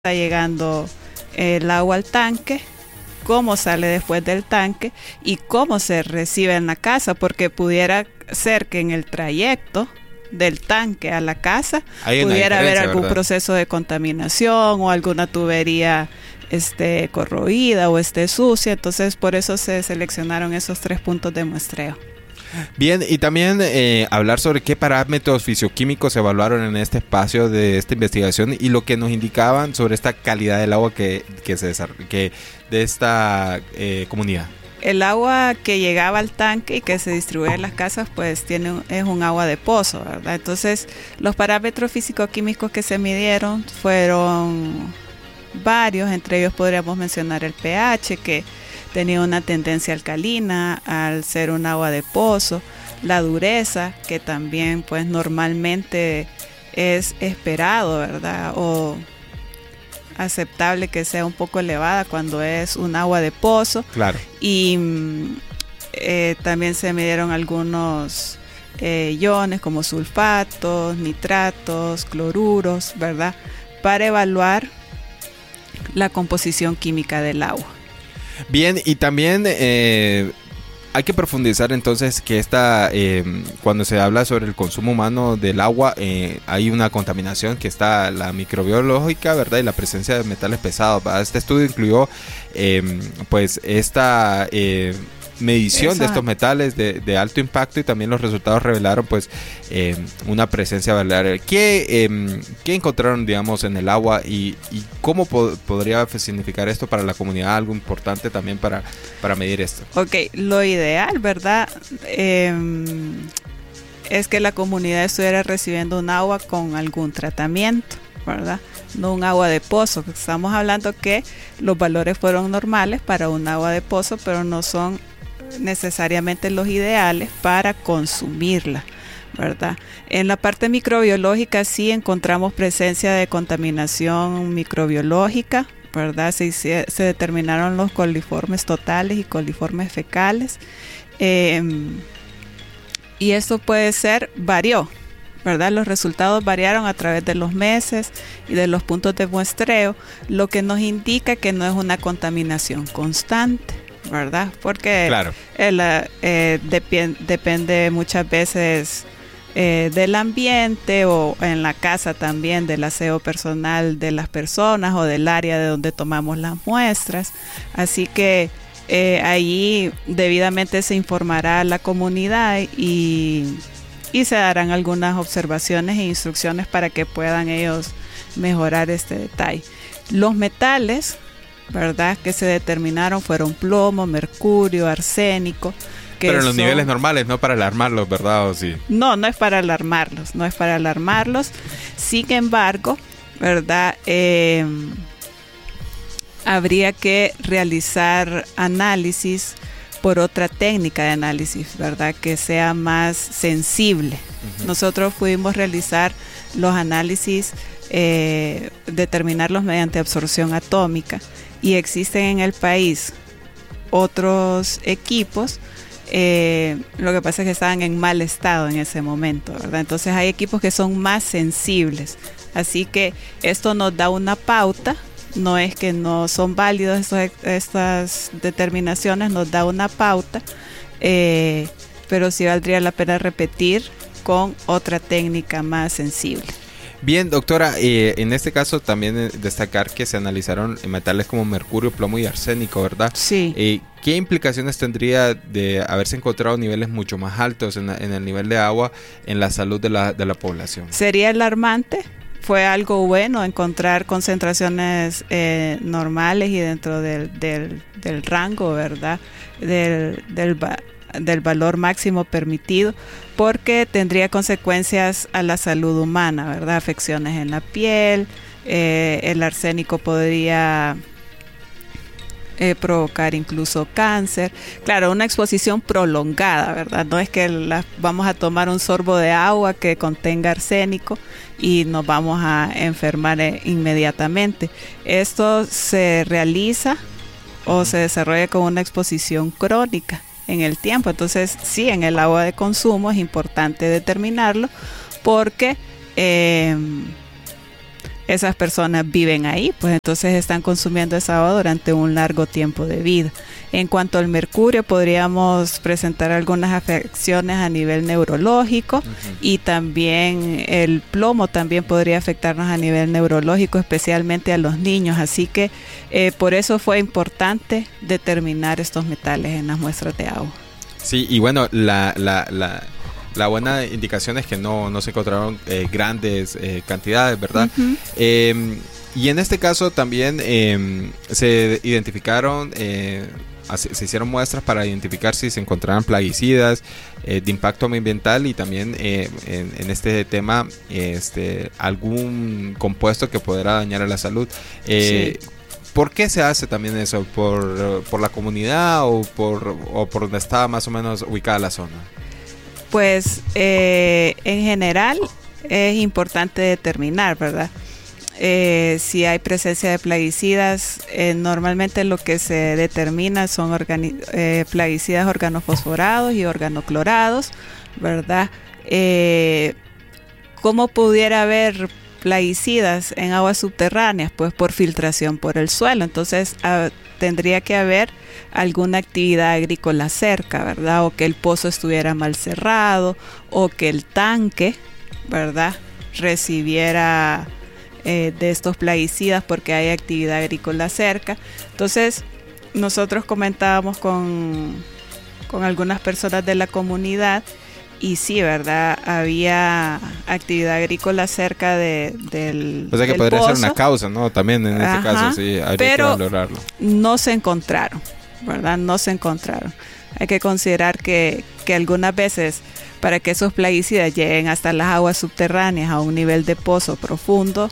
está llegando el agua al tanque, cómo sale después del tanque y cómo se recibe en la casa, porque pudiera ser que en el trayecto del tanque a la casa pudiera haber algún proceso de contaminación o alguna tubería corroída o sucia. Entonces por eso se seleccionaron esos 3 puntos de muestreo. Bien, y también hablar sobre qué parámetros fisioquímicos se evaluaron en este espacio de esta investigación y lo que nos indicaban sobre esta calidad del agua que de esta comunidad. El agua que llegaba al tanque y que se distribuye en las casas, pues es un agua de pozo, ¿verdad? Entonces, los parámetros físico-químicos que se midieron fueron varios, entre ellos podríamos mencionar el pH, que tenía una tendencia alcalina al ser un agua de pozo, la dureza, que también pues normalmente es esperado, ¿verdad? O aceptable que sea un poco elevada cuando es un agua de pozo. Claro. Y también se midieron algunos iones como sulfatos, nitratos, cloruros, ¿verdad? Para evaluar la composición química del agua. Bien, y también hay que profundizar entonces que cuando se habla sobre el consumo humano del agua, hay una contaminación que está la microbiológica, ¿verdad? Y la presencia de metales pesados, ¿verdad? Este estudio incluyó pues esta medición de estos metales de alto impacto, y también los resultados revelaron pues una presencia variable. ¿Qué encontraron, digamos, en el agua y cómo podría significar esto para la comunidad? Algo importante también para medir esto. Ok, lo ideal, ¿verdad? Es que la comunidad estuviera recibiendo un agua con algún tratamiento, ¿verdad? No un agua de pozo. Estamos hablando que los valores fueron normales para un agua de pozo, pero no son necesariamente los ideales para consumirla, ¿verdad? En la parte microbiológica sí encontramos presencia de contaminación microbiológica, ¿verdad? Se determinaron los coliformes totales y coliformes fecales, y esto varió, ¿verdad? Los resultados variaron a través de los meses y de los puntos de muestreo, lo que nos indica que no es una contaminación constante, ¿verdad? Porque claro, depende muchas veces del ambiente, o en la casa también del aseo personal de las personas o del área de donde tomamos las muestras. Así que allí debidamente se informará a la comunidad y se darán algunas observaciones e instrucciones para que puedan ellos mejorar este detalle. Los metales, ¿verdad?, que se determinaron fueron plomo, mercurio, arsénico. Pero en los niveles normales, no para alarmarlos, ¿verdad? ¿O sí? No es para alarmarlos, Sin embargo, ¿verdad? Habría que realizar análisis por otra técnica de análisis, ¿verdad?, que sea más sensible. Uh-huh. Nosotros pudimos realizar los análisis, determinarlos mediante absorción atómica, y existen en el país otros equipos. Lo que pasa es que estaban en mal estado en ese momento, ¿verdad? Entonces hay equipos que son más sensibles, así que esto nos da una pauta. No es que no son válidos estas determinaciones, nos da una pauta, pero sí valdría la pena repetir con otra técnica más sensible. Bien, doctora, en este caso también destacar que se analizaron metales como mercurio, plomo y arsénico, ¿verdad? Sí. ¿Qué implicaciones tendría de haberse encontrado niveles mucho más altos en el nivel de agua en la salud de la población? Sería alarmante. Fue algo bueno encontrar concentraciones normales y dentro del rango, ¿verdad?, del valor máximo permitido, porque tendría consecuencias a la salud humana, ¿verdad? Afecciones en la piel, el arsénico podría provocar incluso cáncer. Claro, una exposición prolongada, ¿verdad? No es que vamos a tomar un sorbo de agua que contenga arsénico y nos vamos a enfermar inmediatamente. Esto se realiza o se desarrolla con una exposición crónica en el tiempo. Entonces, sí, en el agua de consumo es importante determinarlo, porque esas personas viven ahí, pues entonces están consumiendo esa agua durante un largo tiempo de vida. En cuanto al mercurio, podríamos presentar algunas afecciones a nivel neurológico y también el plomo también podría afectarnos a nivel neurológico, especialmente a los niños. Así que por eso fue importante determinar estos metales en las muestras de agua. Sí, y bueno, la buena indicación es que no se encontraron grandes cantidades, ¿verdad? Y en este caso también se identificaron, se hicieron muestras para identificar si se encontraban plaguicidas de impacto ambiental y también en este tema algún compuesto que pudiera dañar a la salud. Sí. ¿Por qué se hace también eso? ¿Por la comunidad o por donde estaba más o menos ubicada la zona? Pues en general es importante determinar, ¿verdad? Si hay presencia de plaguicidas, normalmente lo que se determina son plaguicidas organofosforados y organoclorados, ¿verdad? ¿Cómo pudiera haber plaguicidas en aguas subterráneas? Pues por filtración por el suelo. Entonces tendría que haber alguna actividad agrícola cerca, ¿verdad? O que el pozo estuviera mal cerrado, o que el tanque, ¿verdad?, recibiera de estos plaguicidas porque hay actividad agrícola cerca. Entonces nosotros comentábamos con algunas personas de la comunidad y sí, ¿verdad? Había actividad agrícola cerca del O sea que podría pozo. ser una causa, ¿no? También en este caso, sí, habría que valorarlo. No se encontraron, ¿verdad? No se encontraron. Hay que considerar que algunas veces para que esos plaguicidas lleguen hasta las aguas subterráneas a un nivel de pozo profundo,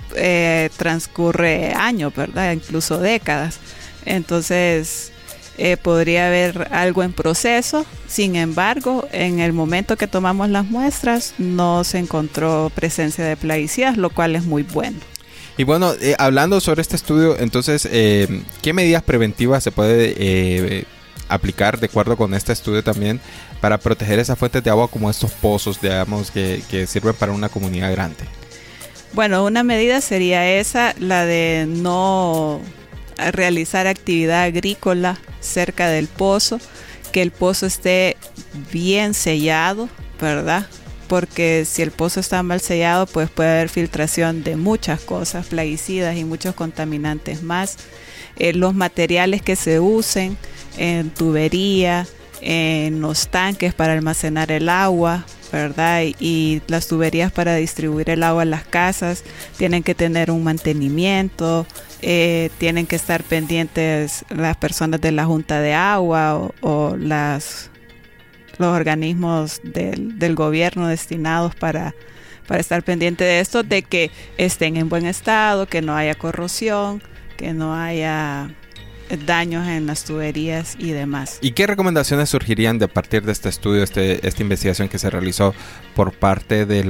transcurre años, ¿verdad? Incluso décadas. Entonces podría haber algo en proceso. Sin embargo, en el momento que tomamos las muestras no se encontró presencia de plaguicidas, lo cual es muy bueno. Y bueno, hablando sobre este estudio, entonces, ¿qué medidas preventivas se puede aplicar de acuerdo con este estudio también para proteger esas fuentes de agua como estos pozos, digamos, que sirven para una comunidad grande? Bueno, una medida sería esa, la de no realizar actividad agrícola cerca del pozo, que el pozo esté bien sellado, ¿verdad? Porque si el pozo está mal sellado, pues puede haber filtración de muchas cosas, plaguicidas y muchos contaminantes más. Los materiales que se usen en tubería, en los tanques para almacenar el agua, ¿verdad? Y las tuberías para distribuir el agua a las casas tienen que tener un mantenimiento, tienen que estar pendientes las personas de la Junta de Agua o los organismos del gobierno destinados para estar pendientes de esto, de que estén en buen estado, que no haya corrosión, que no haya daños en las tuberías y demás. ¿Y qué recomendaciones surgirían de partir de este estudio, esta investigación que se realizó por parte de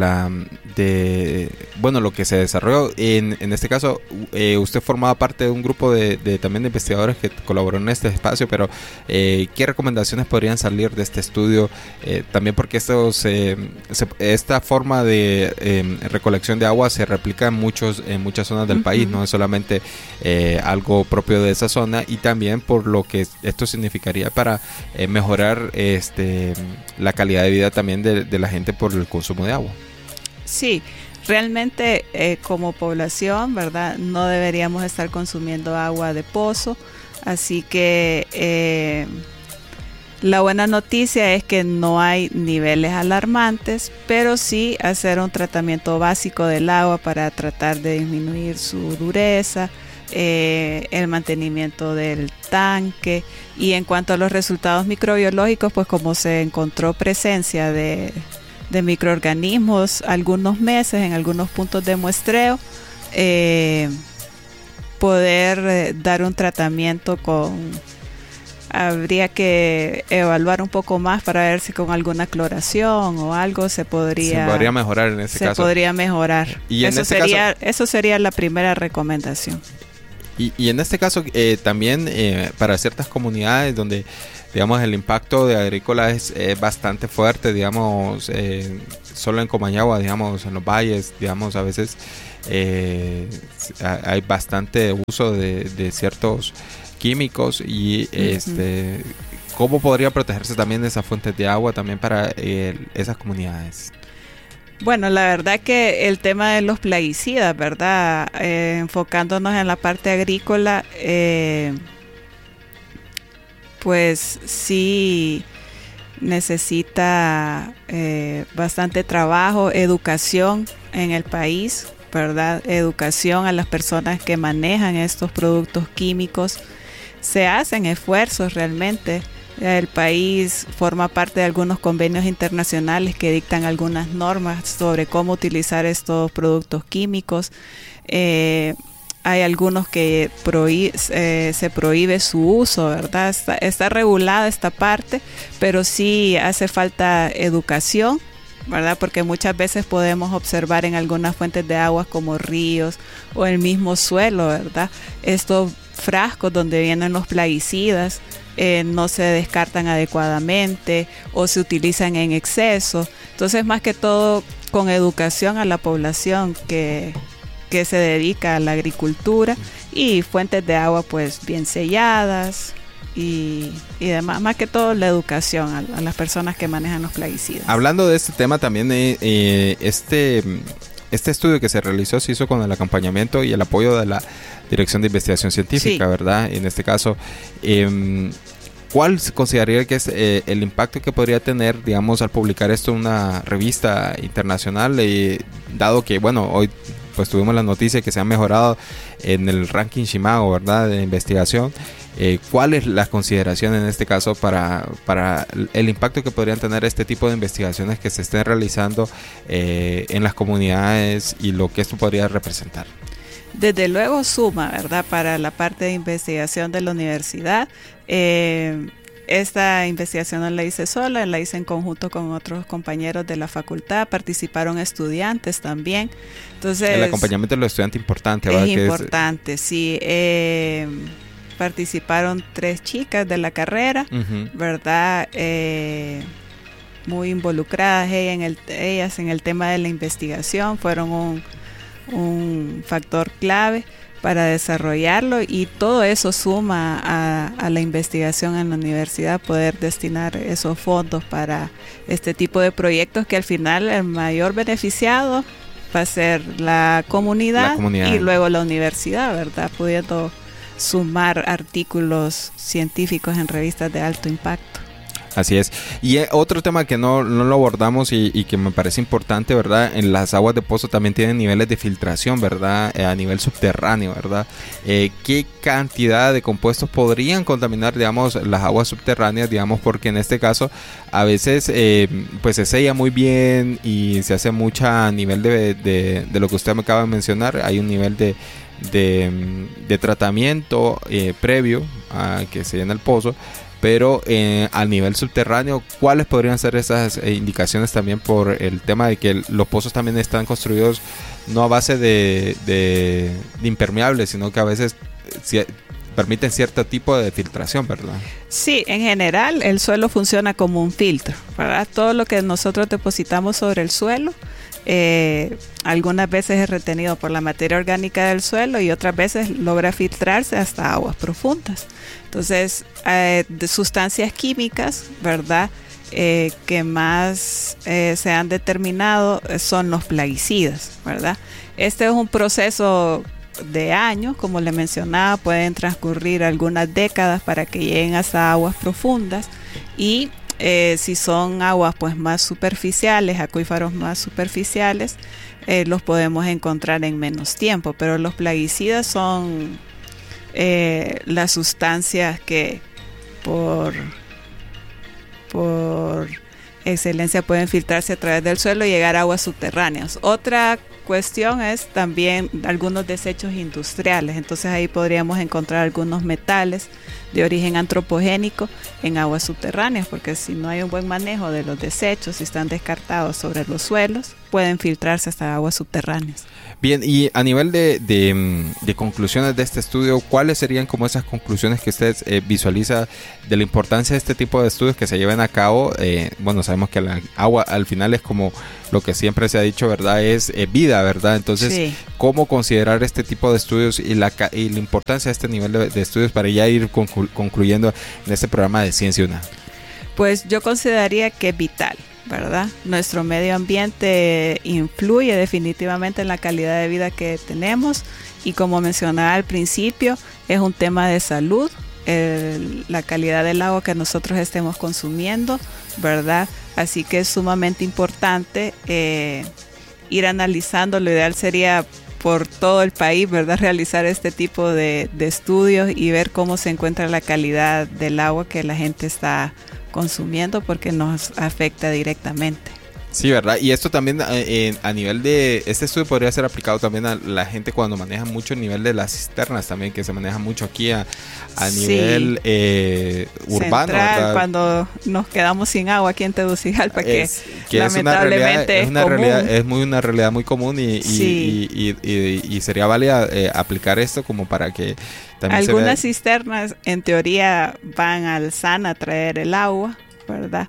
lo que se desarrolló? En este caso, usted formaba parte de un grupo también de investigadores que colaboró en este espacio, pero ¿qué recomendaciones podrían salir de este estudio? También porque esta forma de recolección de agua se replica en muchas zonas del país, no es solamente algo propio de esa zona, y también por lo que esto significaría para mejorar la calidad de vida también de la gente por el consumo de agua. Sí, realmente como población, ¿verdad?, no deberíamos estar consumiendo agua de pozo, así que la buena noticia es que no hay niveles alarmantes, pero sí hacer un tratamiento básico del agua para tratar de disminuir su dureza, el mantenimiento del tanque. Y en cuanto a los resultados microbiológicos, pues como se encontró presencia de microorganismos algunos meses en algunos puntos de muestreo, poder dar un tratamiento habría que evaluar un poco más para ver si con alguna cloración o algo se podría mejorar en ese caso. Se podría mejorar. Y eso sería la primera recomendación. Y en este caso también para ciertas comunidades donde, digamos, el impacto de agrícola es bastante fuerte, digamos, solo en Comayagua, digamos, en los valles, digamos, a veces hay bastante uso de ciertos químicos y ¿cómo podría protegerse también esas fuentes de agua también para esas comunidades? Bueno, la verdad que el tema de los plaguicidas, ¿verdad? Enfocándonos en la parte agrícola, pues sí necesita bastante trabajo, educación en el país, ¿verdad? Educación a las personas que manejan estos productos químicos. Se hacen esfuerzos realmente. El país forma parte de algunos convenios internacionales que dictan algunas normas sobre cómo utilizar estos productos químicos. Hay algunos que se prohíbe su uso, ¿verdad? Está regulada esta parte, pero sí hace falta educación, ¿verdad? Porque muchas veces podemos observar en algunas fuentes de agua como ríos o el mismo suelo, ¿verdad? Estos frascos donde vienen los plaguicidas no se descartan adecuadamente o se utilizan en exceso. Entonces, más que todo con educación a la población que se dedica a la agricultura y fuentes de agua pues bien selladas y demás, más que todo la educación a las personas que manejan los plaguicidas. Hablando de este tema también, este estudio que se realizó se hizo con el acompañamiento y el apoyo de la Dirección de Investigación Científica, sí, ¿verdad? En este caso, ¿cuál se consideraría que es el impacto que podría tener, digamos, al publicar esto en una revista internacional, dado que, bueno, hoy pues tuvimos la noticia que se ha mejorado en el ranking Shimago, ¿verdad?, de investigación? ¿Cuál es la consideración en este caso para el impacto que podrían tener este tipo de investigaciones que se estén realizando en las comunidades y lo que esto podría representar? Desde luego suma, ¿verdad?, para la parte de investigación de la universidad. Esta investigación no la hice sola, la hice en conjunto con otros compañeros de la facultad, participaron estudiantes también. Entonces, el acompañamiento de los estudiantes importante, ¿verdad? Es importante, sí. Participaron 3 chicas de la carrera, ¿verdad? Muy involucradas ellas en el tema de la investigación, fueron un factor clave para desarrollarlo, y todo eso suma a la investigación en la universidad, poder destinar esos fondos para este tipo de proyectos que al final el mayor beneficiado va a ser la comunidad y luego la universidad, ¿verdad? Pudiendo sumar artículos científicos en revistas de alto impacto. Así es. Y otro tema que no lo abordamos y que me parece importante, ¿verdad? En las aguas de pozo también tienen niveles de filtración, ¿verdad? A nivel subterráneo, ¿verdad? ¿Qué cantidad de compuestos podrían contaminar, digamos, las aguas subterráneas, digamos? Porque en este caso a veces pues se sella muy bien y se hace mucha a nivel de lo que usted me acaba de mencionar. Hay un nivel de tratamiento previo a que se llene el pozo. Pero a nivel subterráneo, ¿cuáles podrían ser esas indicaciones también por el tema de que los pozos también están construidos no a base de impermeables, sino que a veces permiten cierto tipo de filtración, ¿verdad? Sí, en general el suelo funciona como un filtro, ¿verdad? Todo lo que nosotros depositamos sobre el suelo algunas veces es retenido por la materia orgánica del suelo y otras veces logra filtrarse hasta aguas profundas. Entonces, de sustancias químicas, ¿verdad?, que más se han determinado son los plaguicidas, ¿verdad? Este es un proceso de años, como le mencionaba, pueden transcurrir algunas décadas para que lleguen hasta aguas profundas, y si son aguas pues más superficiales, acuíferos más superficiales, los podemos encontrar en menos tiempo. Pero los plaguicidas son las sustancias que por excelencia pueden filtrarse a través del suelo y llegar a aguas subterráneas. Otra cuestión es también algunos desechos industriales. Entonces ahí podríamos encontrar algunos metales de origen antropogénico en aguas subterráneas, porque si no hay un buen manejo de los desechos, si están descartados sobre los suelos, pueden filtrarse hasta aguas subterráneas. Bien, y a nivel de conclusiones de este estudio, ¿cuáles serían como esas conclusiones que usted visualiza de la importancia de este tipo de estudios que se lleven a cabo? Bueno, sabemos que la agua al final es como lo que siempre se ha dicho, ¿verdad? Es vida, ¿verdad? Entonces, sí. ¿Cómo considerar este tipo de estudios y la importancia de este nivel de estudios para ya ir concluyendo en este programa de Ciencia UNA? Pues yo consideraría que es vital, ¿verdad? Nuestro medio ambiente influye definitivamente en la calidad de vida que tenemos y como mencionaba al principio, es un tema de salud, la calidad del agua que nosotros estemos consumiendo, ¿verdad? Así que es sumamente importante ir analizando. Lo ideal sería por todo el país, ¿verdad? Realizar este tipo de estudios y ver cómo se encuentra la calidad del agua que la gente está consumiendo, porque nos afecta directamente. Sí, ¿verdad? Y esto también a nivel de... Este estudio podría ser aplicado también a la gente cuando maneja mucho el nivel de las cisternas también, que se maneja mucho aquí a nivel urbano, central, ¿verdad? Cuando nos quedamos sin agua aquí en Tegucigalpa, que lamentablemente es una realidad muy común y sería válida aplicar esto como para que también algunas cisternas en teoría van al SAN a traer el agua, ¿verdad?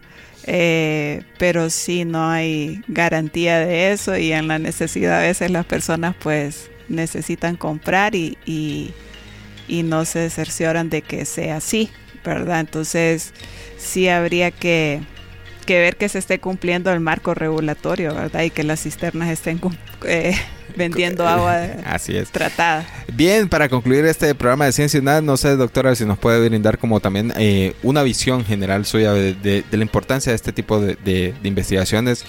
Pero sí no hay garantía de eso y en la necesidad a veces las personas pues necesitan comprar y no se cercioran de que sea así, ¿verdad? Entonces sí habría que ver que se esté cumpliendo el marco regulatorio, ¿verdad? Y que las cisternas estén vendiendo agua así es. Tratada. Bien, para concluir este programa de Ciencia UNA, no sé, doctora, si nos puede brindar como también una visión general suya de la importancia de este tipo de investigaciones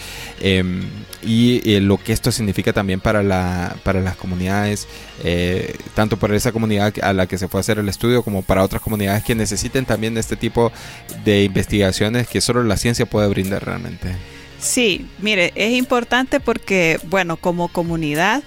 y lo que esto significa también para las comunidades, tanto para esa comunidad a la que se fue a hacer el estudio como para otras comunidades que necesiten también de este tipo de investigaciones que solo la ciencia puede brindar realmente. Sí, mire, es importante porque, bueno, como comunidad,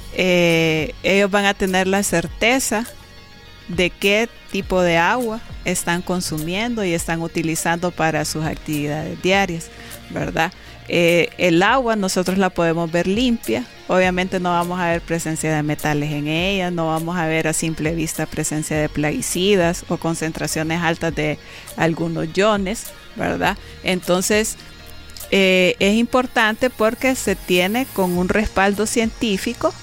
ellos van a tener la certeza de qué tipo de agua están consumiendo y están utilizando para sus actividades diarias, ¿verdad? El agua nosotros la podemos ver limpia, obviamente no vamos a ver presencia de metales en ella, no vamos a ver a simple vista presencia de plaguicidas o concentraciones altas de algunos iones, ¿verdad? Entonces, es importante porque se tiene con un respaldo científico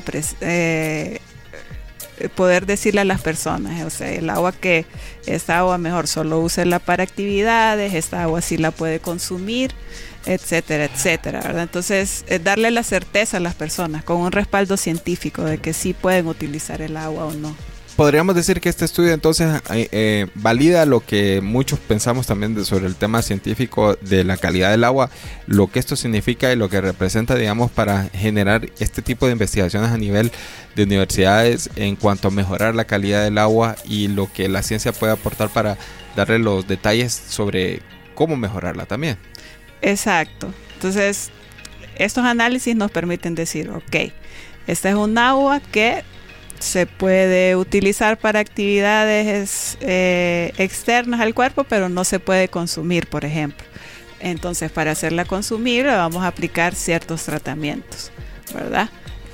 poder decirle a las personas, o sea, el agua esta agua mejor solo úsela para actividades, esta agua sí la puede consumir, etcétera, etcétera, ¿verdad? Entonces, darle la certeza a las personas con un respaldo científico de que sí pueden utilizar el agua o no. Podríamos decir que este estudio entonces valida lo que muchos pensamos también sobre el tema científico de la calidad del agua, lo que esto significa y lo que representa, digamos, para generar este tipo de investigaciones a nivel de universidades en cuanto a mejorar la calidad del agua y lo que la ciencia puede aportar para darle los detalles sobre cómo mejorarla también. Exacto. Entonces, estos análisis nos permiten decir, ok, esta es un agua que se puede utilizar para actividades externas al cuerpo, pero no se puede consumir, por ejemplo. Entonces, para hacerla consumible vamos a aplicar ciertos tratamientos, ¿verdad?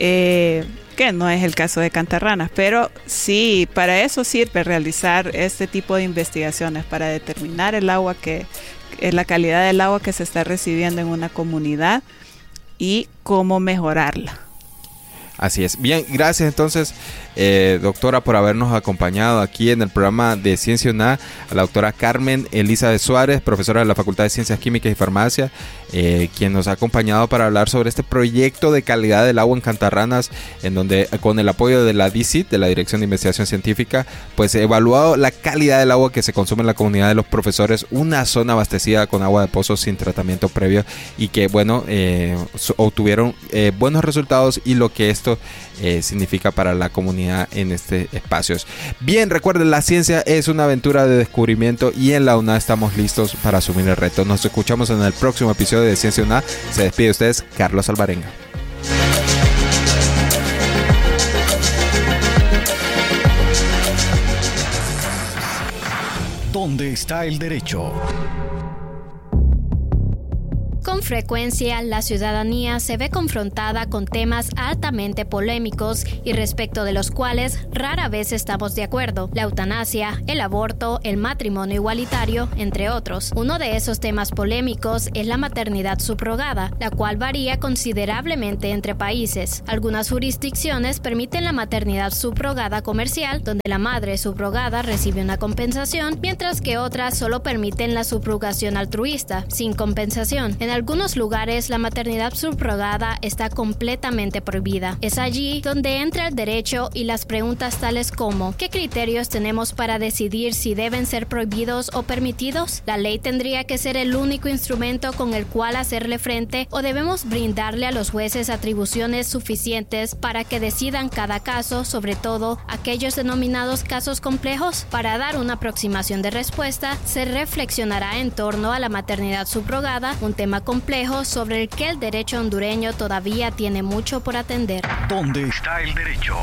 Que no es el caso de Cantarranas, pero sí, para eso sirve realizar este tipo de investigaciones, para determinar el agua la calidad del agua que se está recibiendo en una comunidad y cómo mejorarla. Así es. Bien, gracias entonces, doctora, por habernos acompañado aquí en el programa de Ciencia UNA, a la doctora Carmen Elizabeth Suárez, profesora de la Facultad de Ciencias Químicas y Farmacia, quien nos ha acompañado para hablar sobre este proyecto de calidad del agua en Cantarranas, en donde con el apoyo de la DICIT, de la Dirección de Investigación Científica, pues evaluado la calidad del agua que se consume en la comunidad de los profesores, una zona abastecida con agua de pozo sin tratamiento previo y que, bueno, obtuvieron buenos resultados y lo que esto significa para la comunidad en este espacio. Bien, recuerden, la ciencia es una aventura de descubrimiento y en la UNA estamos listos para asumir el reto. Nos escuchamos en el próximo episodio de Ciencia UNA. Se despide de ustedes, Carlos Alvarenga. ¿Dónde está el derecho? Con frecuencia, la ciudadanía se ve confrontada con temas altamente polémicos y respecto de los cuales rara vez estamos de acuerdo: la eutanasia, el aborto, el matrimonio igualitario, entre otros. Uno de esos temas polémicos es la maternidad subrogada, la cual varía considerablemente entre países. Algunas jurisdicciones permiten la maternidad subrogada comercial, donde la madre subrogada recibe una compensación, mientras que otras solo permiten la subrogación altruista, sin compensación. En algunos lugares, la maternidad subrogada está completamente prohibida. Es allí donde entra el derecho y las preguntas tales como: ¿qué criterios tenemos para decidir si deben ser prohibidos o permitidos? ¿La ley tendría que ser el único instrumento con el cual hacerle frente, o debemos brindarle a los jueces atribuciones suficientes para que decidan cada caso, sobre todo aquellos denominados casos complejos? Para dar una aproximación de respuesta, se reflexionará en torno a la maternidad subrogada, un tema complejo sobre el que el derecho hondureño todavía tiene mucho por atender. ¿Dónde está el derecho?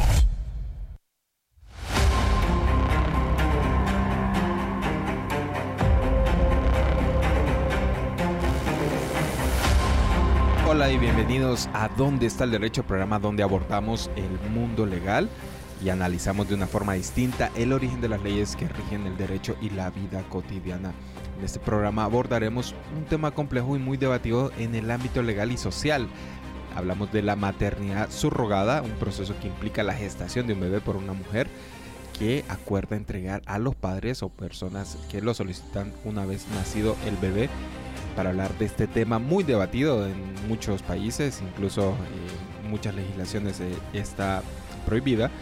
Hola y bienvenidos a ¿Dónde está el derecho?, programa donde abordamos el mundo legal y analizamos de una forma distinta el origen de las leyes que rigen el derecho y la vida cotidiana. En este programa abordaremos un tema complejo y muy debatido en el ámbito legal y social. Hablamos de la maternidad subrogada, un proceso que implica la gestación de un bebé por una mujer que acuerda entregar a los padres o personas que lo solicitan una vez nacido el bebé. Para hablar de este tema muy debatido en muchos países, incluso muchas legislaciones está prohibida,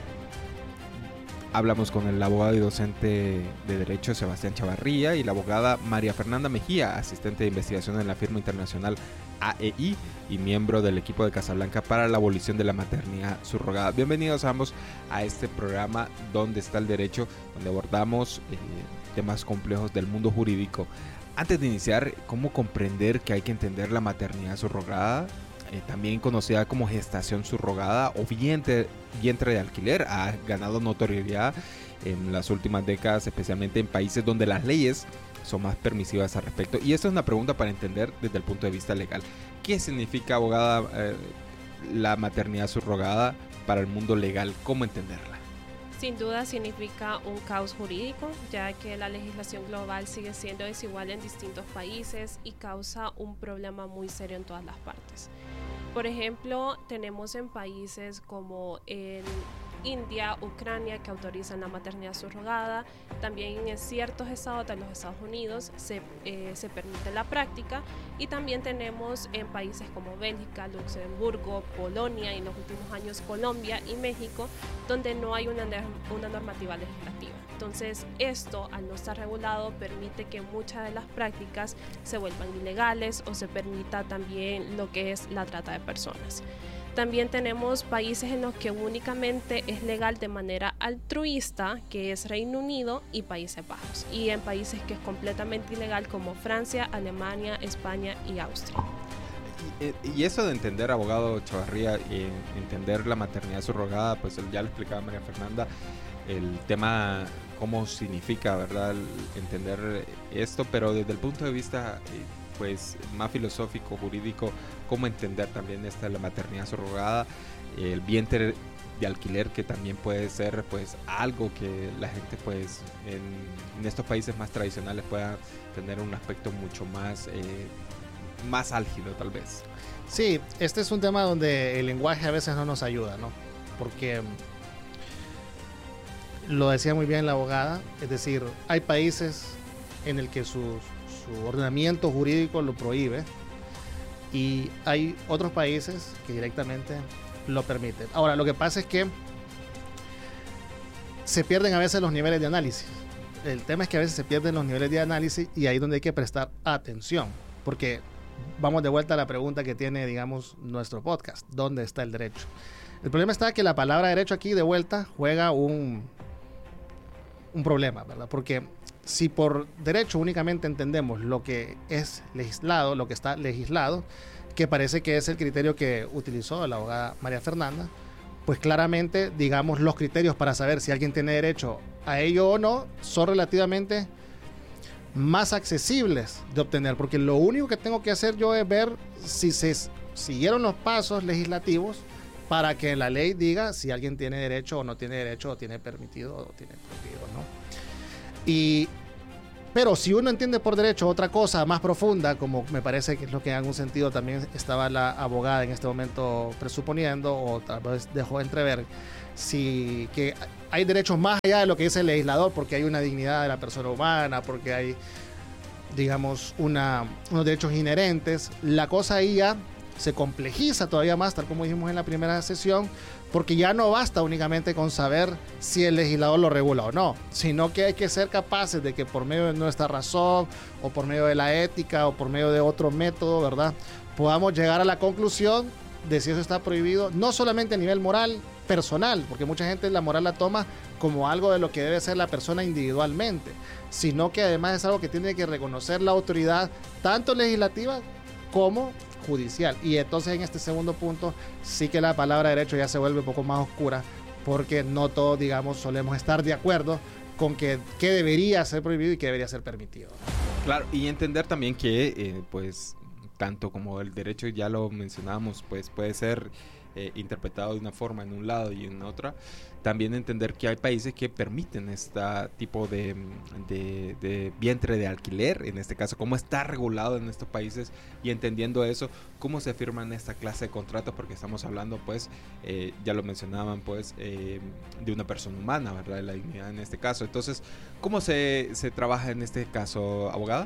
hablamos con el abogado y docente de Derecho Sebastián Chavarría y la abogada María Fernanda Mejía, asistente de investigación en la firma internacional AEI y miembro del equipo de Casablanca para la abolición de la maternidad subrogada. Bienvenidos ambos a este programa ¿Dónde está el derecho?, donde abordamos temas complejos del mundo jurídico. Antes de iniciar, ¿cómo comprender que hay que entender la maternidad subrogada? También conocida como gestación subrogada o vientre de alquiler, ha ganado notoriedad en las últimas décadas, especialmente en países donde las leyes son más permisivas al respecto. Y esta es una pregunta para entender desde el punto de vista legal. ¿Qué significa, abogada, la maternidad subrogada para el mundo legal? ¿Cómo entenderla? Sin duda significa un caos jurídico, ya que la legislación global sigue siendo desigual en distintos países y causa un problema muy serio en todas las partes. Por ejemplo, tenemos en países como en India, Ucrania, que autorizan la maternidad subrogada. También en ciertos estados de los Estados Unidos se permite la práctica, y también tenemos en países como Bélgica, Luxemburgo, Polonia y en los últimos años Colombia y México, donde no hay una normativa legislativa. Entonces, esto, al no estar regulado, permite que muchas de las prácticas se vuelvan ilegales o se permita también lo que es la trata de personas. También tenemos países en los que únicamente es legal de manera altruista, que es Reino Unido y Países Bajos, y en países que es completamente ilegal como Francia, Alemania, España y Austria. Y eso de entender, abogado Chavarría, entender la maternidad subrogada, pues ya lo explicaba María Fernanda, el tema, cómo significa, ¿verdad?, entender esto, pero desde el punto de vista pues más filosófico, jurídico, cómo entender también la maternidad subrogada, el vientre de alquiler, que también puede ser pues algo que la gente pues en estos países más tradicionales pueda tener un aspecto mucho más álgido tal vez. Sí, este es un tema donde el lenguaje a veces no nos ayuda, ¿no? Porque lo decía muy bien la abogada, es decir, hay países en el que su ordenamiento jurídico lo prohíbe y hay otros países que directamente lo permiten. Ahora, lo que pasa es que se pierden a veces los niveles de análisis. El tema es que a veces se pierden los niveles de análisis y ahí es donde hay que prestar atención, porque vamos de vuelta a la pregunta que tiene, digamos, nuestro podcast: ¿dónde está el derecho? El problema está que la palabra derecho aquí de vuelta juega un problema, ¿verdad? Porque si por derecho únicamente entendemos lo que es legislado, lo que está legislado, que parece que es el criterio que utilizó la abogada María Fernanda, pues claramente, digamos, los criterios para saber si alguien tiene derecho a ello o no son relativamente más accesibles de obtener, porque lo único que tengo que hacer yo es ver si se siguieron los pasos legislativos para que la ley diga si alguien tiene derecho o no tiene derecho, o tiene permitido o tiene prohibido, ¿no? Pero si uno entiende por derecho otra cosa más profunda, como me parece que es lo que en algún sentido también estaba la abogada en este momento presuponiendo, o tal vez dejó entrever, que hay derechos más allá de lo que dice el legislador, porque hay una dignidad de la persona humana, porque hay, digamos, unos derechos inherentes, la cosa ahí ya se complejiza todavía más, tal como dijimos en la primera sesión, porque ya no basta únicamente con saber si el legislador lo regula o no, sino que hay que ser capaces de que por medio de nuestra razón, o por medio de la ética, o por medio de otro método, ¿verdad?, podamos llegar a la conclusión de si eso está prohibido, no solamente a nivel moral, personal, porque mucha gente la moral la toma como algo de lo que debe ser la persona individualmente, sino que además es algo que tiene que reconocer la autoridad, tanto legislativa como judicial. Y entonces en este segundo punto sí que la palabra derecho ya se vuelve un poco más oscura, porque no todos, digamos, solemos estar de acuerdo con qué debería ser prohibido y qué debería ser permitido. Claro, y entender también que pues tanto como el derecho, ya lo mencionábamos, pues puede ser interpretado de una forma en un lado y en otra. También entender que hay países que permiten este tipo de vientre de alquiler, en este caso, cómo está regulado en estos países, y entendiendo eso, cómo se firman esta clase de contratos, porque estamos hablando, pues, ya lo mencionaban, pues, de una persona humana, ¿verdad? De la dignidad en este caso. Entonces, ¿cómo se trabaja en este caso, abogada?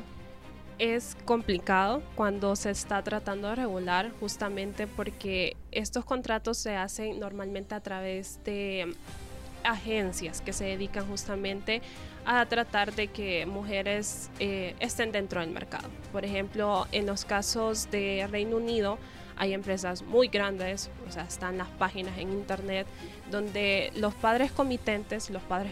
Es complicado cuando se está tratando de regular, justamente porque estos contratos se hacen normalmente a través de agencias que se dedican justamente a tratar de que mujeres estén dentro del mercado. Por ejemplo, en los casos de Reino Unido hay empresas muy grandes, o sea, están las páginas en internet donde los padres comitentes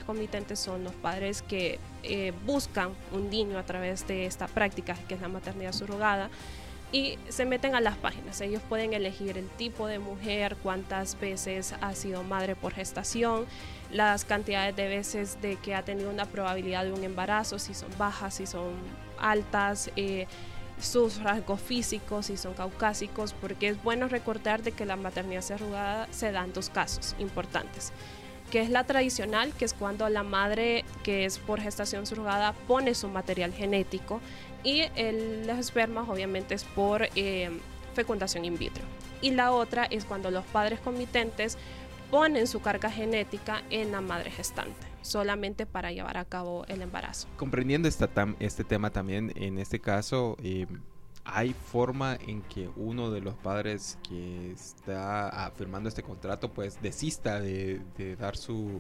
son los padres que buscan un niño a través de esta práctica que es la maternidad subrogada, y se meten a las páginas. Ellos pueden elegir el tipo de mujer, cuántas veces ha sido madre por gestación, las cantidades de veces de que ha tenido una probabilidad de un embarazo, si son bajas, si son altas, sus rasgos físicos, si son caucásicos, porque es bueno recordar de que la maternidad subrogada se da en dos casos importantes, que es la tradicional, que es cuando la madre que es por gestación subrogada pone su material genético, y los espermas obviamente es por fecundación in vitro. Y la otra es cuando los padres comitentes ponen su carga genética en la madre gestante, solamente para llevar a cabo el embarazo. Comprendiendo este tema también, en este caso, ¿hay forma en que uno de los padres que está firmando este contrato pues desista de dar su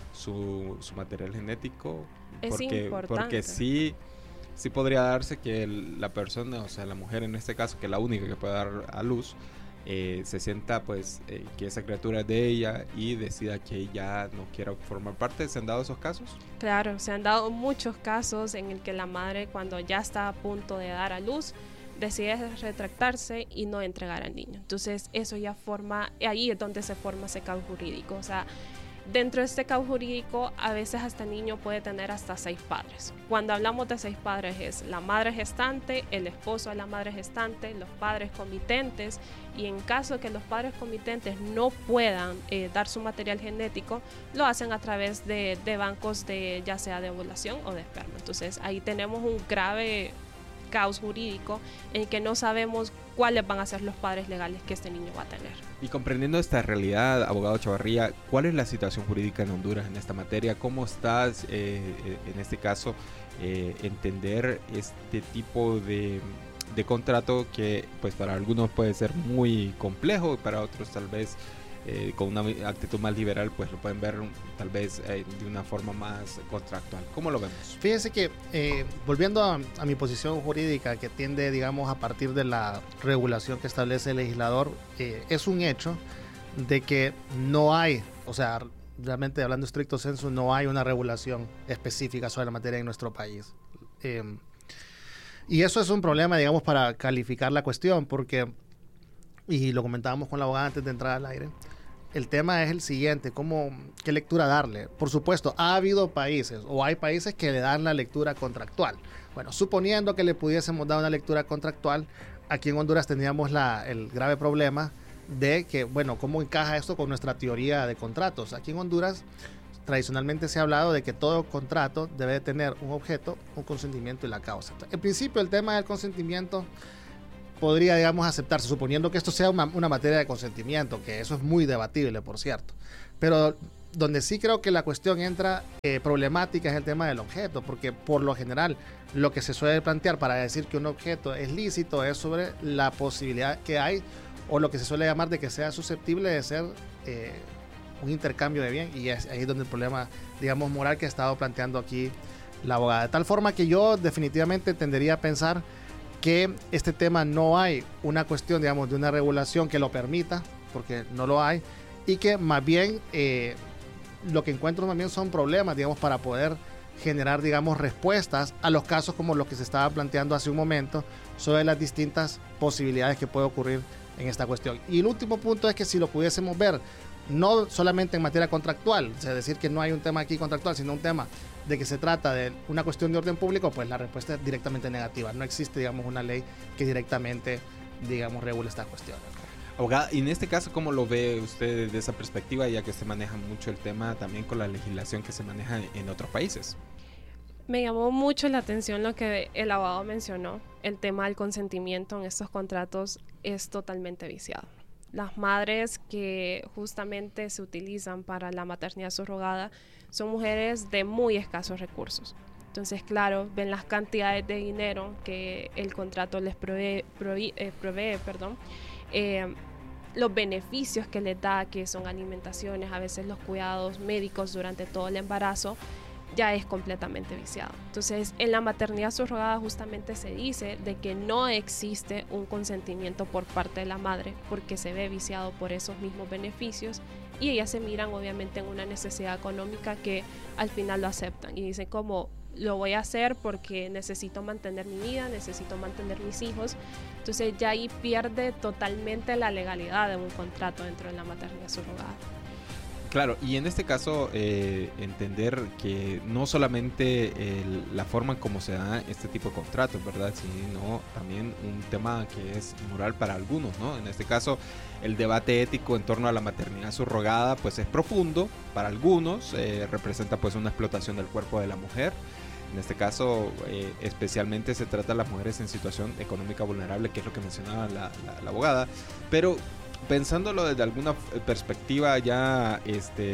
material genético? Es importante. Porque sí podría darse que la persona, o sea, la mujer en este caso, que es la única que puede dar a luz, se sienta pues que esa criatura es de ella y decida que ella no quiera formar parte. ¿Se han dado esos casos? Claro, se han dado muchos casos en el que la madre, cuando ya está a punto de dar a luz, decide retractarse y no entregar al niño. Entonces eso ya ahí es donde se forma ese caos jurídico. O sea, dentro de este caos jurídico, a veces hasta el niño puede tener hasta 6 padres. Cuando hablamos de 6 padres es la madre gestante, el esposo de la madre gestante, los padres comitentes, y en caso de que los padres comitentes no puedan dar su material genético, lo hacen a través de bancos ya sea de ovulación o de esperma. Entonces ahí tenemos un grave caos jurídico en que no sabemos cuáles van a ser los padres legales que este niño va a tener. Y comprendiendo esta realidad, abogado Chavarría, ¿cuál es la situación jurídica en Honduras en esta materia? ¿Cómo estás, en este caso, entender este tipo de contrato que pues para algunos puede ser muy complejo, y para otros tal vez con una actitud más liberal pues lo pueden ver tal vez de una forma más contractual? ¿Cómo lo vemos? Fíjense que volviendo a mi posición jurídica, que tiende, digamos, a partir de la regulación que establece el legislador, es un hecho de que no hay, o sea, realmente hablando estricto sensu, no hay una regulación específica sobre la materia en nuestro país. Y eso es un problema, digamos, para calificar la cuestión, porque, y lo comentábamos con la abogada antes de entrar al aire, el tema es el siguiente: ¿qué lectura darle? Por supuesto, ha habido países, o hay países que le dan la lectura contractual. Bueno, suponiendo que le pudiésemos dar una lectura contractual, aquí en Honduras teníamos el grave problema de que, bueno, ¿cómo encaja esto con nuestra teoría de contratos? Aquí en Honduras tradicionalmente se ha hablado de que todo contrato debe de tener un objeto, un consentimiento y la causa. En principio, el tema del consentimiento podría, digamos, aceptarse, suponiendo que esto sea una materia de consentimiento, que eso es muy debatible, por cierto. Pero donde sí creo que la cuestión entra problemática es el tema del objeto, porque por lo general lo que se suele plantear para decir que un objeto es lícito es sobre la posibilidad que hay, o lo que se suele llamar de que sea susceptible de ser un intercambio de bien, y es ahí donde el problema, digamos, moral que ha estado planteando aquí la abogada. De tal forma que yo definitivamente tendería a pensar que este tema no hay una cuestión, digamos, de una regulación que lo permita, porque no lo hay, y que más bien lo que encuentro también son problemas, digamos, para poder generar, digamos, respuestas a los casos como los que se estaba planteando hace un momento sobre las distintas posibilidades que puede ocurrir en esta cuestión. Y el último punto es que si lo pudiésemos ver no solamente en materia contractual, es decir, que no hay un tema aquí contractual, sino un tema de que se trata de una cuestión de orden público, pues la respuesta es directamente negativa. No existe, digamos, una ley que directamente, digamos, regule esta cuestión. Abogada, y en este caso, ¿cómo lo ve usted desde esa perspectiva, ya que se maneja mucho el tema también con la legislación que se maneja en otros países? Me llamó mucho la atención lo que el abogado mencionó. El tema del consentimiento en estos contratos es totalmente viciado. Las madres que justamente se utilizan para la maternidad subrogada son mujeres de muy escasos recursos. Entonces, claro, ven las cantidades de dinero que el contrato les provee, los beneficios que les da, que son alimentaciones, a veces los cuidados médicos durante todo el embarazo, ya es completamente viciado. Entonces, en la maternidad subrogada justamente se dice de que no existe un consentimiento por parte de la madre porque se ve viciado por esos mismos beneficios, y ellas se miran obviamente en una necesidad económica que al final lo aceptan y dicen como, lo voy a hacer porque necesito mantener mi vida, necesito mantener mis hijos. Entonces ya ahí pierde totalmente la legalidad de un contrato dentro de la maternidad subrogada. Claro, y en este caso entender que no solamente la forma en cómo se da este tipo de contratos, ¿verdad? Sino también un tema que es moral para algunos, ¿no? En este caso, el debate ético en torno a la maternidad subrogada pues es profundo para algunos, representa pues una explotación del cuerpo de la mujer. En este caso, especialmente se trata de las mujeres en situación económica vulnerable, que es lo que mencionaba la abogada, pero pensándolo desde alguna perspectiva ya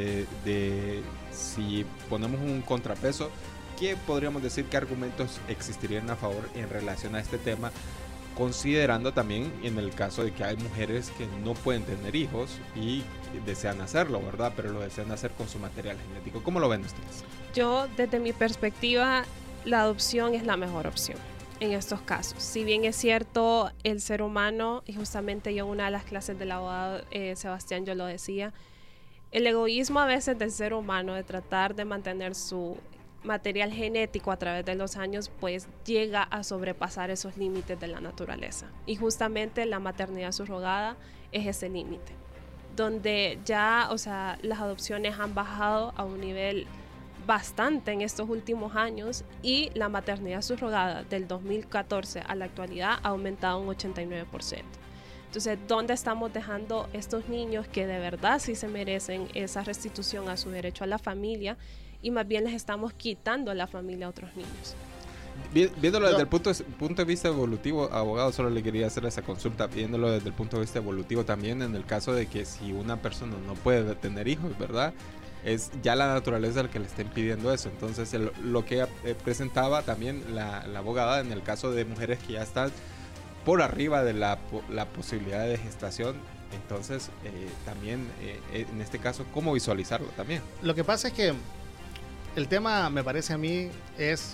de si ponemos un contrapeso, ¿qué podríamos decir que argumentos existirían a favor en relación a este tema? Considerando también en el caso de que hay mujeres que no pueden tener hijos y desean hacerlo, ¿verdad? Pero lo desean hacer con su material genético. ¿Cómo lo ven ustedes? Yo, desde mi perspectiva, la adopción es la mejor opción en estos casos. Si bien es cierto, el ser humano, y justamente yo en una de las clases del abogado Sebastián yo lo decía, el egoísmo a veces del ser humano de tratar de mantener su material genético a través de los años, pues llega a sobrepasar esos límites de la naturaleza. Y justamente la maternidad subrogada es ese límite, donde ya, o sea, las adopciones han bajado a un nivel bastante en estos últimos años, y la maternidad subrogada del 2014 a la actualidad ha aumentado un 89%. Entonces, ¿dónde estamos dejando estos niños que de verdad sí se merecen esa restitución a su derecho a la familia, y más bien les estamos quitando la familia a otros niños? Viéndolo desde el punto de vista evolutivo, abogado, solo le quería hacer esa consulta, viéndolo desde el punto de vista evolutivo también, en el caso de que si una persona no puede tener hijos, ¿verdad?, es ya la naturaleza la que le está impidiendo eso. Entonces lo que presentaba también la abogada en el caso de mujeres que ya están por arriba de la posibilidad de gestación, entonces también en este caso, ¿cómo visualizarlo también? Lo que pasa es que el tema, me parece a mí, es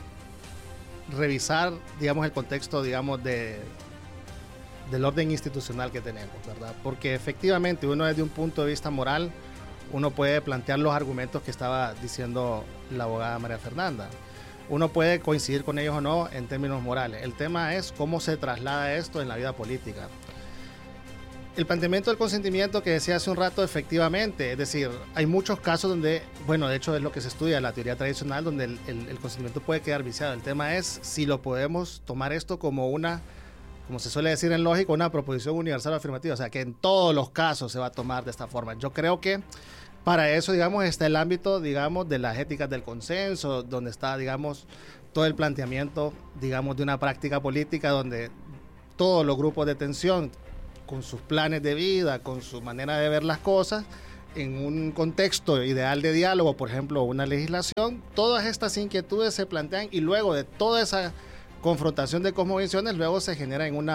revisar, digamos, el contexto, digamos, del orden institucional que tenemos, ¿verdad? Porque efectivamente uno desde un punto de vista moral, uno puede plantear los argumentos que estaba diciendo la abogada María Fernanda. Uno puede coincidir con ellos o no en términos morales. El tema es cómo se traslada esto en la vida política. el planteamiento del consentimiento que decía hace un rato, efectivamente, es decir, hay muchos casos donde, bueno, de hecho es lo que se estudia en la teoría tradicional, donde el consentimiento puede quedar viciado. El tema es si lo podemos tomar esto como una, como se suele decir en lógica, una proposición universal o afirmativa, o sea, que en todos los casos se va a tomar de esta forma. Yo creo que para eso, digamos, está el ámbito, digamos, de las éticas del consenso, donde está, digamos, todo el planteamiento, digamos, de una práctica política donde todos los grupos de tensión, con sus planes de vida, con su manera de ver las cosas, en un contexto ideal de diálogo, por ejemplo, una legislación, todas estas inquietudes se plantean y luego de toda esa confrontación de cosmovisiones, luego se genera en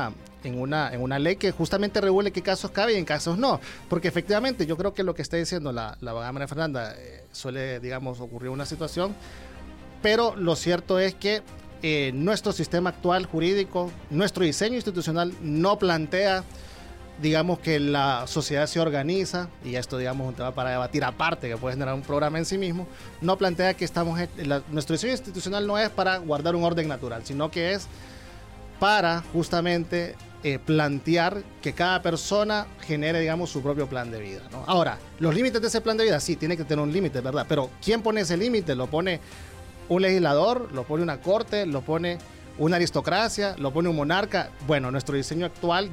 una ley que justamente regule qué casos cabe y en casos no. Porque efectivamente, yo creo que lo que está diciendo la abogada María Fernanda suele, digamos, ocurrir una situación, pero lo cierto es que nuestro sistema actual jurídico, nuestro diseño institucional no plantea, digamos, que la sociedad se organiza, y esto, digamos, es un tema para debatir aparte, que puede generar un programa en sí mismo, no plantea que nuestro diseño institucional no es para guardar un orden natural, sino que es para justamente plantear que cada persona genere, digamos, su propio plan de vida, ¿no? Ahora, los límites de ese plan de vida, sí, tiene que tener un límite, ¿verdad? Pero ¿quién pone ese límite? ¿Lo pone un legislador? ¿Lo pone una corte? ¿Lo pone una aristocracia? ¿Lo pone un monarca? Bueno, nuestro diseño actual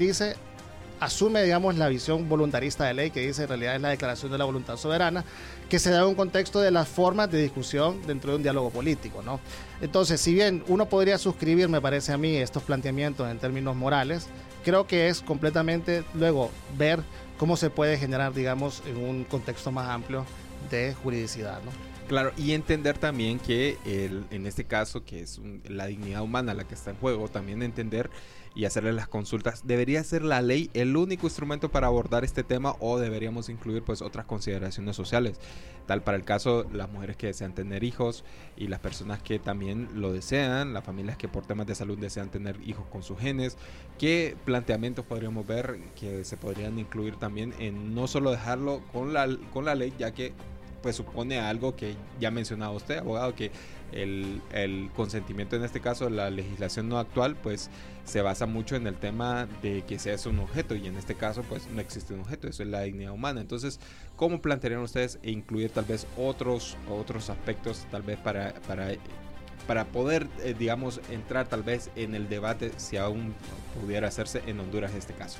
asume, digamos, la visión voluntarista de ley, que dice en realidad es la declaración de la voluntad soberana, que se da en un contexto de las formas de discusión dentro de un diálogo político, ¿no? Entonces, si bien uno podría suscribir, me parece a mí, estos planteamientos en términos morales, creo que es completamente luego ver cómo se puede generar, digamos, en un contexto más amplio de juridicidad, ¿no? Claro, y entender también que en este caso, que es la dignidad humana la que está en juego, también entender y hacerle las consultas, ¿debería ser la ley el único instrumento para abordar este tema o deberíamos incluir pues otras consideraciones sociales? Tal para el caso, las mujeres que desean tener hijos y las personas que también lo desean, las familias que por temas de salud desean tener hijos con sus genes. ¿Qué planteamientos podríamos ver que se podrían incluir también en no solo dejarlo con la ley, ya que pues supone algo que ya mencionaba usted, abogado, que el consentimiento, en este caso la legislación no actual, pues se basa mucho en el tema de que sea un objeto, y en este caso pues no existe un objeto, eso es la dignidad humana. Entonces, ¿cómo plantearían ustedes incluir tal vez otros aspectos tal vez para poder, digamos, entrar tal vez en el debate, si aún pudiera hacerse en Honduras este caso?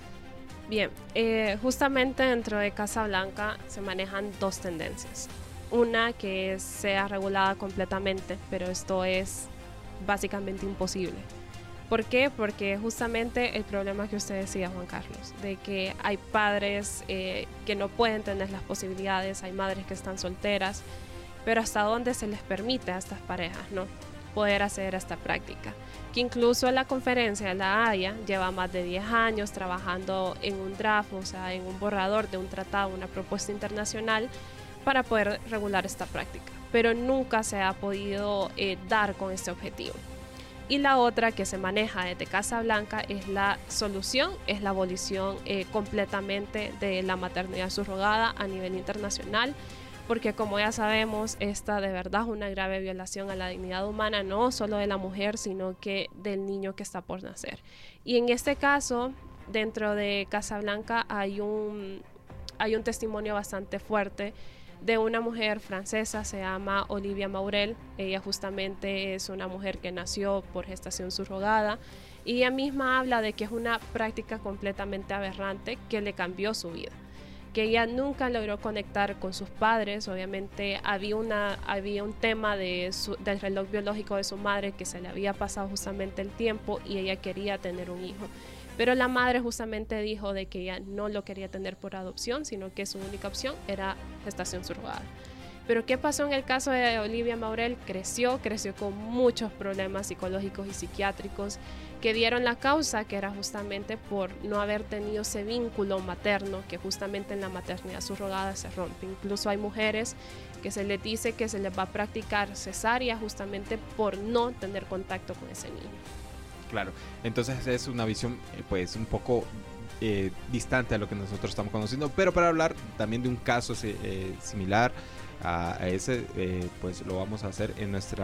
Bien, justamente dentro de Casa Blanca se manejan dos tendencias. Una que sea regulada completamente, pero esto es básicamente imposible. ¿Por qué? Porque justamente el problema que usted decía, Juan Carlos, de que hay padres que no pueden tener las posibilidades, hay madres que están solteras, pero hasta dónde se les permite a estas parejas, ¿no?, poder hacer esta práctica. Que incluso la conferencia de la Haya lleva más de 10 años trabajando en un draft, o sea, en un borrador de un tratado, una propuesta internacional para poder regular esta práctica, pero nunca se ha podido dar con este objetivo. Y la otra que se maneja desde Casa Blanca es la solución, es la abolición completamente de la maternidad subrogada a nivel internacional, porque como ya sabemos, esta de verdad es una grave violación a la dignidad humana, no solo de la mujer, sino que del niño que está por nacer. Y en este caso, dentro de Casa Blanca hay un testimonio bastante fuerte de una mujer francesa, se llama Olivia Maurel. Ella justamente es una mujer que nació por gestación subrogada, y ella misma habla de que es una práctica completamente aberrante que le cambió su vida, que ella nunca logró conectar con sus padres. Obviamente había un tema del reloj biológico de su madre, que se le había pasado justamente el tiempo y ella quería tener un hijo. Pero la madre justamente dijo de que ella no lo quería tener por adopción, sino que su única opción era gestación subrogada. Pero ¿qué pasó en el caso de Olivia Maurel? Creció con muchos problemas psicológicos y psiquiátricos que dieron la causa, que era justamente por no haber tenido ese vínculo materno, que justamente en la maternidad subrogada se rompe. Incluso hay mujeres que se les dice que se les va a practicar cesárea justamente por no tener contacto con ese niño. Claro, entonces es una visión pues un poco distante a lo que nosotros estamos conociendo, pero para hablar también de un caso similar a ese, pues lo vamos a hacer en nuestra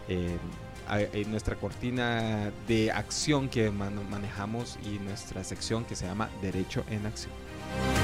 nuestra cortina de acción que manejamos y nuestra sección que se llama Derecho en Acción.